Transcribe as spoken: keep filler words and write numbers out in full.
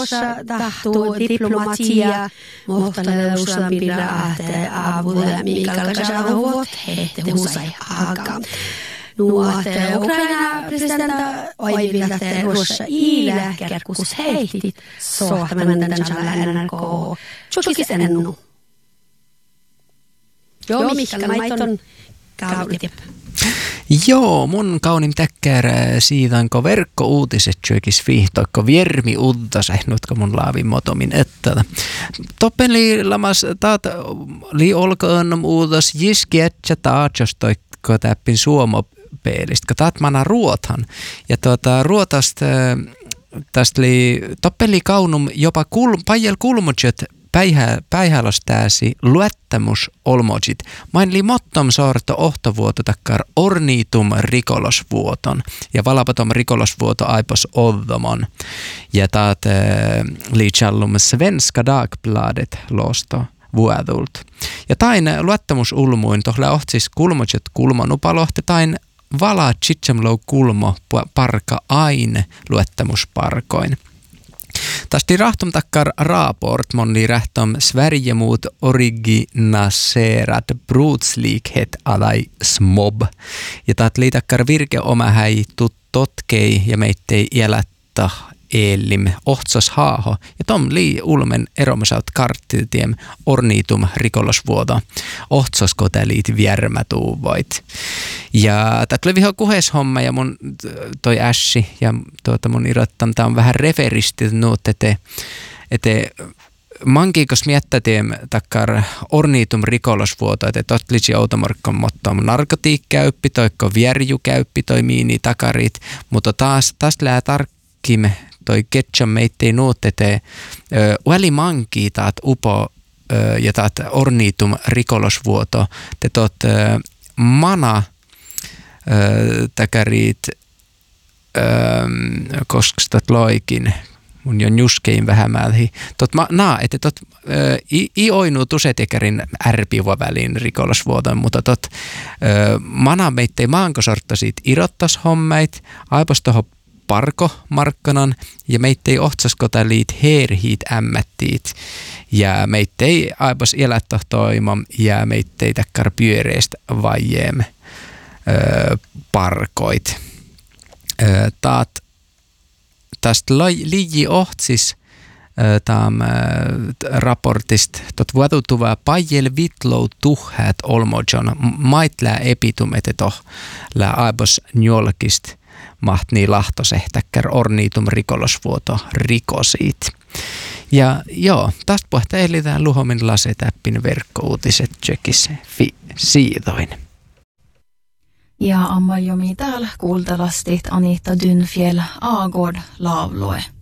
ruossa tahtuu diplomatia, mutta useampilla ahte avulla Mikael Kasavot hette husai hakan. Nuote Ukraina presidentta oivilatte ruossa iilääkär kus heitit sohtamen tämän N R K tjukis ennu. Joo, Mikael maiton kauditip. Joo, mun kaunim täkkär siidanko verkkouutiset tjökis vihtoikko viermi uutase, nutko mun laavin motomin ettätä. Toppen li lamas taat li olkoon uutas jiskietsä taatsostoikko täppin suomopeelistä, kun taat mana ruothan. Ja tuota ruotasta tästä li toppen li kaunum jopa kul, pajel kulmutset Päihä, päihälostääsi luettamus olmojit. Main li mottom sorto ohtovuoto takkar ornitum rikolosvuoton ja valapatom rikolosvuoto aipos ovdomon. Ja taat äh, li challum Svenska Dagbladet losto vuodult. Ja tain luettamus ulmuin tohle ohtsis kulmojit kulmonupalohte tain vala chitsamlou kulmo parka aine luettamusparkoin. Tästä rahtum takkar rapport monni rähtom Sverige mot originaserat brutslikhet alai smob. Ja taat liitakkar virke oma häi tut totkei ja meittei iälättä eellim ohtsos haaho. Ja tom lii ulmen eromasaut karttitiem ornitum rikolosvuoto. Ohtsosko täliit viermätuuvoit. Ja tää tuli viho kuheshomma ja mun toi ässi ja tuota mun irottam, tää on vähän referisti nuut, ete, ete mankiikos miettätiem takkar ornitum rikolosvuoto, ete totlitsi automorkkon mottom narkotiikkäyppi, toikko vierjukäyppi, toi miini takarit, mutta taas, taas lää tarkkim toi ketcham meittei nuut, ete väli mankii taat upo ö, ja taat ornitum rikolosvuoto, te tot ö, mana täkäriit, koska tot loikin, mun jo njuskein vähämälhi. Tot ma, naa, että tot i, i oinu tusetekärin ärpiva väliin rikolosvuoton, mutta tot mana meittei maankosorttasit irottas hommait, aipos toho parko markkanan ja meittei ohtsasko liit heerhiit ämmättiit ja meittei aipos elättohtoimam ja meittei täkkär pyöreistä vajeem. Öö, parkoit. Öö, taat tästä liiji ohtsis öö, tam öö, raportista tot vuotutuva pajel vitlou tuhäät olmojon maitlää epitum ete toh lää aibos njolkist mahtni lahtosehtäkkär ornitum rikolosvuoto rikosiit. Ja joo, tästä pohtaa elitään luhomin lasetäppin verkkouutiset tsekis fi siidoin. Ja ammajomi täällä kuultavasti Anita Dynfjell Agård Lavloe.